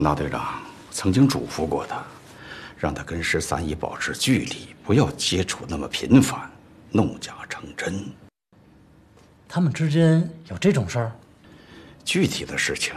那队长曾经嘱咐过他，让他跟13姨保持距离，不要接触那么频繁，弄假成真。 他们之间有这种事儿？ 具体的事情